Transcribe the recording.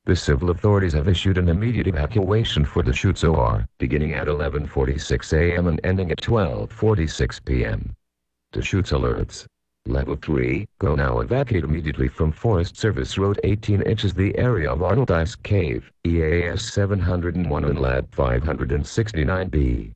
The civil authorities have issued an immediate evacuation for the Deschutes-OR, beginning at 11:46 a.m. and ending at 12:46 p.m. Deschutes alerts. Level 3, go now evacuate immediately from Forest Service Road 18 inches the area of Arnold Ice Cave, EAS 701 and Lab 569B.